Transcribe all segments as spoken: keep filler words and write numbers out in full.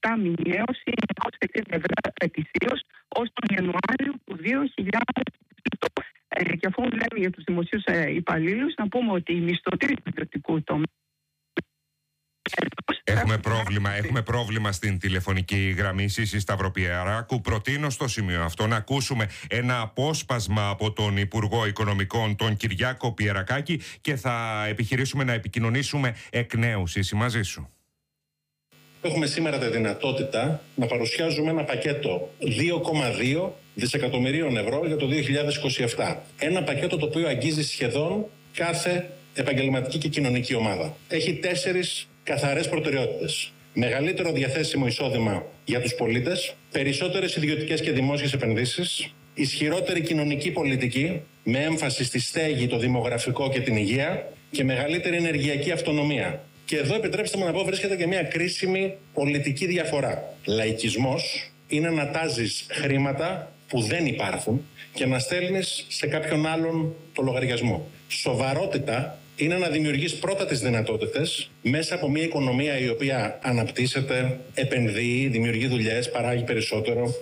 επτά μηνιαίως ή εννιακόσια εξήντα ευρώ ετησίως ως τον Ιανουάριο του δύο χιλιάδες οκτώ. Ε, και αφού λέμε για τους δημοσίους ε, υπαλλήλους, να πούμε ότι οι μισθωτοί του ιδιωτικού τομέα. Έχουμε πρόβλημα, έχουμε πρόβλημα στην τηλεφωνική γραμμή. Σύση Σταυροπιεράκου. Προτείνω στο σημείο αυτό να ακούσουμε ένα απόσπασμα από τον Υπουργό Οικονομικών, τον Κυριάκο Πιερακάκη, και θα επιχειρήσουμε να επικοινωνήσουμε εκ νέου. Σύση, μαζί σου. Έχουμε σήμερα τη δυνατότητα να παρουσιάζουμε ένα πακέτο δύο κόμμα δύο δισεκατομμυρίων ευρώ για το δύο χιλιάδες είκοσι επτά. Ένα πακέτο το οποίο αγγίζει σχεδόν κάθε επαγγελματική και κοινωνική ομάδα. Έχει τέσσερις καθαρές προτεραιότητες. Μεγαλύτερο διαθέσιμο εισόδημα για τους πολίτες, περισσότερες ιδιωτικές και δημόσιες επενδύσεις, ισχυρότερη κοινωνική πολιτική με έμφαση στη στέγη, το δημογραφικό και την υγεία και μεγαλύτερη ενεργειακή αυτονομία. Και εδώ επιτρέψτε μου να πω βρίσκεται και μια κρίσιμη πολιτική διαφορά. Λαϊκισμός είναι να τάζεις χρήματα που δεν υπάρχουν και να στέλνεις σε κάποιον άλλον το λογαριασμό. Σοβαρότητα είναι να δημιουργείς πρώτα τις δυνατότητες μέσα από μια οικονομία η οποία αναπτύσσεται, επενδύει, δημιουργεί δουλειές, παράγει περισσότερο.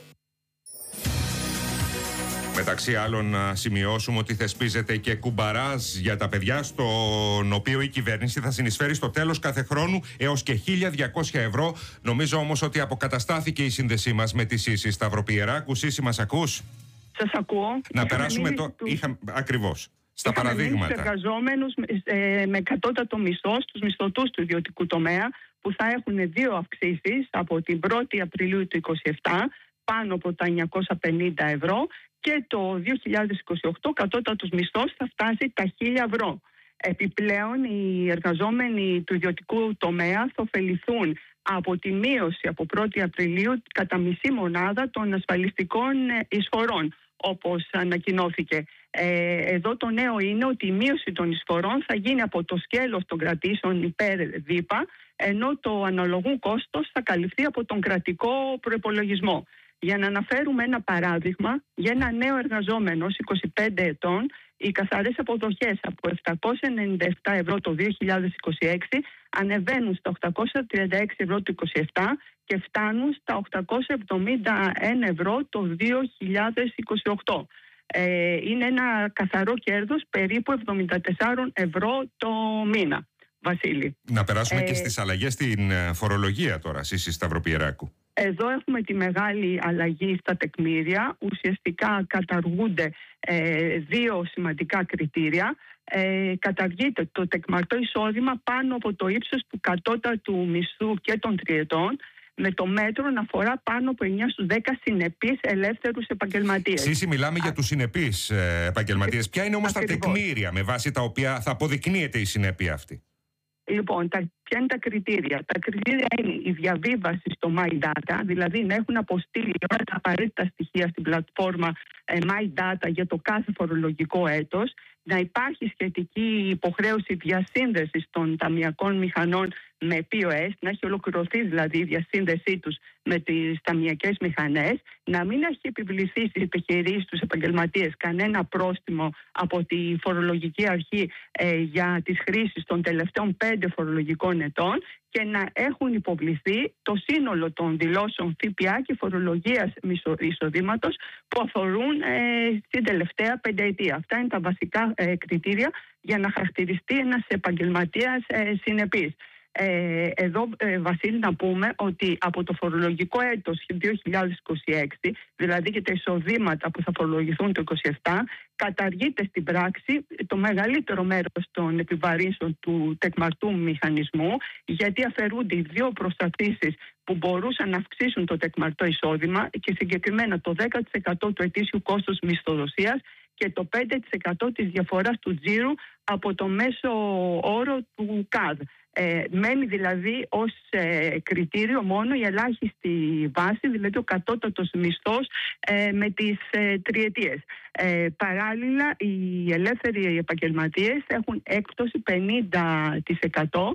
Μεταξύ άλλων, να σημειώσουμε ότι θεσπίζεται και κουμπαράζ για τα παιδιά, στον οποίο η κυβέρνηση θα συνεισφέρει στο τέλος κάθε χρόνου έως και χίλια διακόσια ευρώ. Νομίζω όμως ότι αποκαταστάθηκε η σύνδεσή μας με τη Σύση Σταυροπιεράκου. Σύση, μας ακούς? Σας ακούω. Να περάσουμε το... Του... Είχα... Ακριβώς. Στα Είχαμε παραδείγματα. Τους εργαζόμενους ε, με κατώτατο μισθό, στους μισθωτούς του ιδιωτικού τομέα, που θα έχουν δύο αυξήσεις από την πρώτη Απριλίου του είκοσι επτά, πάνω από τα εννιακόσια πενήντα ευρώ, και το δύο χιλιάδες είκοσι οκτώ κατώτατος μισθός θα φτάσει τα χίλια ευρώ. Επιπλέον, οι εργαζόμενοι του ιδιωτικού τομέα θα ωφεληθούν από τη μείωση από πρώτη Απριλίου κατά μισή μονάδα των ασφαλιστικών εισφορών, όπως ανακοινώθηκε. Ε, εδώ το νέο είναι ότι η μείωση των εισφορών θα γίνει από το σκέλος των κρατήσεων υπέρ ΔΥΠΑ, ενώ το αναλογούν κόστος θα καλυφθεί από τον κρατικό προϋπολογισμό. Για να αναφέρουμε ένα παράδειγμα, για ένα νέο εργαζόμενο είκοσι πέντε ετών, οι καθαρές αποδοχές από επτακόσια ενενήντα επτά ευρώ το δύο χιλιάδες είκοσι έξι ανεβαίνουν στα οκτακόσια τριάντα έξι ευρώ το είκοσι επτά και φτάνουν στα οκτακόσια εβδομήντα ένα ευρώ το δύο χιλιάδες είκοσι οκτώ. Ε, είναι ένα καθαρό κέρδος περίπου εβδομήντα τέσσερα ευρώ το μήνα. Βασίλη. Να περάσουμε ε, και στις αλλαγές στην φορολογία τώρα, Σύση Σταυροπιεράκου. Εδώ έχουμε τη μεγάλη αλλαγή στα τεκμήρια. Ουσιαστικά καταργούνται ε, δύο σημαντικά κριτήρια. Ε, καταργείται το τεκμαρτό εισόδημα πάνω από το ύψος του κατώτατου μισθού και των τριετών, με το μέτρο να αφορά πάνω από εννιά στους δέκα συνεπείς ελεύθερους επαγγελματίες. Σύση, μιλάμε Α... για τους συνεπείς ε, επαγγελματίες. Ποια είναι όμως Ακριβώς. τα τεκμήρια με βάση τα οποία θα αποδεικνύεται η συνέπεια αυτή? Λοιπόν, τα, ποια είναι τα κριτήρια? Τα κριτήρια είναι η διαβίβαση στο MyData, δηλαδή να έχουν αποστείλει όλα τα απαραίτητα στοιχεία στην πλατφόρμα ε, MyData για το κάθε φορολογικό έτος, να υπάρχει σχετική υποχρέωση διασύνδεσης των ταμειακών μηχανών με πι ο ες, να έχει ολοκληρωθεί δηλαδή η διασύνδεσή τους με τις ταμειακές μηχανές, να μην έχει επιβληθεί στις επιχειρήσεις, τους επαγγελματίες, κανένα πρόστιμο από τη φορολογική αρχή ε, για τις χρήσεις των τελευταίων πέντε φορολογικών ετών, και να έχουν υποβληθεί το σύνολο των δηλώσεων ΦΠΑ και φορολογίας εισοδήματος που αφορούν ε, στην τελευταία πενταετία. Αυτά είναι τα βασικά ε, κριτήρια για να χαρακτηριστεί ένας επαγγελματίας ε, συνεπής. Ε, εδώ, ε, Βασίλη, να πούμε ότι από το φορολογικό έτος δύο χιλιάδες είκοσι έξι, δηλαδή και τα εισοδήματα που θα φορολογηθούν το είκοσι επτά, καταργείται στην πράξη το μεγαλύτερο μέρος των επιβαρύνσεων του τεκμαρτού μηχανισμού, γιατί αφαιρούνται οι δύο προσταθήσεις που μπορούσαν να αυξήσουν το τεκμαρτό εισόδημα, και συγκεκριμένα το δέκα τοις εκατό του ετήσιου κόστους μισθοδοσίας και το πέντε τοις εκατό της διαφοράς του τζίρου από το μέσο όρο του ΚΑΔ. Ε, μένει δηλαδή ως ε, κριτήριο μόνο η ελάχιστη βάση, δηλαδή ο κατώτατος μισθός ε, με τις ε, τριετίες. Ε, παράλληλα, οι ελεύθεροι επαγγελματίες έχουν έκπτωση πενήντα τοις εκατό,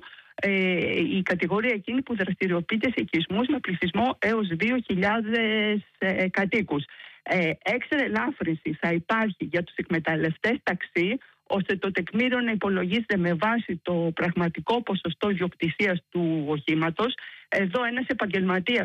ε, η κατηγορία εκείνη που δραστηριοποιείται σε οικισμούς με πληθυσμό έως δύο χιλιάδες ε, κατοίκους. Ε, έξτρα ελάφρυνση θα υπάρχει για τους εκμεταλλευτές ταξί, ώστε το τεκμήριο να υπολογίζεται με βάση το πραγματικό ποσοστό ιδιοκτησίας του οχήματος. Εδώ ένας επαγγελματίας